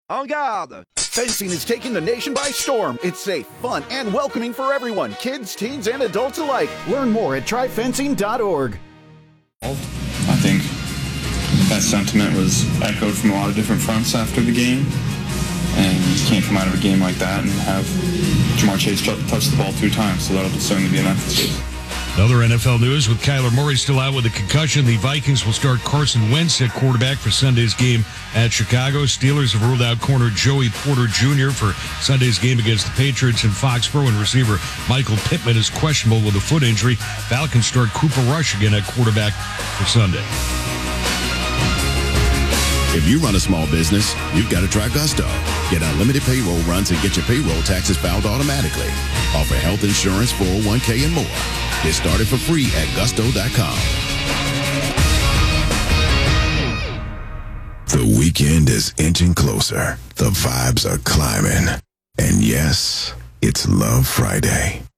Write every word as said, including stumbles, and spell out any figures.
En garde! Fencing is taking the nation by storm. It's safe, fun, and welcoming for everyone, kids, teens, and adults alike. Learn more at try fencing dot org. I think that sentiment was echoed from a lot of different fronts after the game. And you can't come out of a game like that and have Ja'Marr Chase touch the ball two times, so that'll certainly be an emphasis. Other N F L news, with Kyler Murray still out with a concussion, the Vikings will start Carson Wentz at quarterback for Sunday's game at Chicago. Steelers have ruled out corner Joey Porter Junior for Sunday's game against the Patriots in Foxborough, and receiver Michael Pittman is questionable with a foot injury. Falcons start Cooper Rush again at quarterback for Sunday. If you run a small business, you've got to try Gusto. Get unlimited payroll runs and get your payroll taxes filed automatically. Offer health insurance, four oh one k, and more. Get started for free at gusto dot com. The weekend is inching closer. The vibes are climbing. And yes, it's Love Friday.